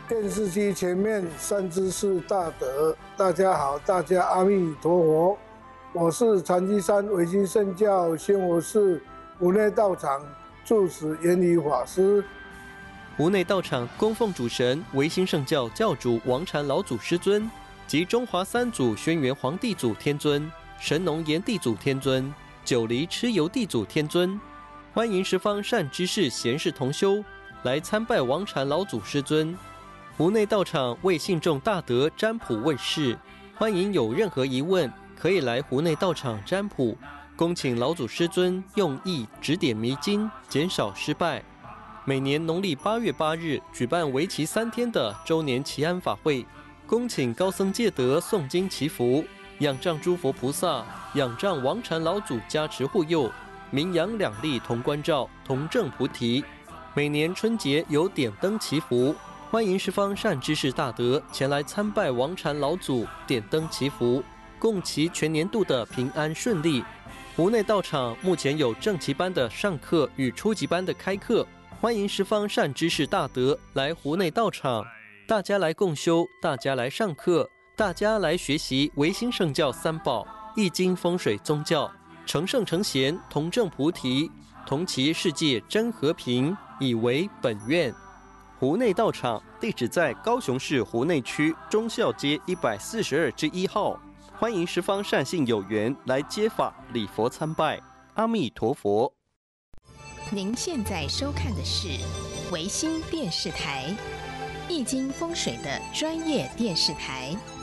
电视机前面三知识大德，大家好，大家阿弥陀佛。我是禅机山维新圣教仙佛寺湖内道场住持圆理法师。 湖内道场供奉主神维新圣教教主王禅老祖师尊及中华三祖轩辕皇帝祖天尊、神农炎帝祖天尊、九黎蚩尤帝祖天尊。欢迎十方善知识贤士同修来参拜王禅老祖师尊。湖内道场为信众大德占卜问事，欢迎有任何疑问可以来湖内道场占卜，恭请老祖师尊用意指点迷津，减少失败。每年农历8月8日举办为期3天的周年祈安法会，恭请高僧戒德诵经祈福，仰仗诸佛菩萨，仰仗王禅老祖加持护佑，名扬两利同关照，同证菩提。每年春节有点灯祈福，欢迎十方善知识大德前来参拜王禅老祖，点灯祈福，共祈全年度的平安顺利。湖内道场目前有正期班的上课与初级班的开课，欢迎十方善知识大德来湖内道场，大家来共修，大家来上课，大家来学习维新圣教三宝、易经风水宗教，成圣成贤，同证菩提，同祈世界真和平，以为本愿。湖内道场地址在高雄市湖内区忠孝街142-1号，欢迎十方善信有缘来接法礼佛参拜。阿弥陀佛。 您现在收看的是维新电视台，易经风水的专业电视台。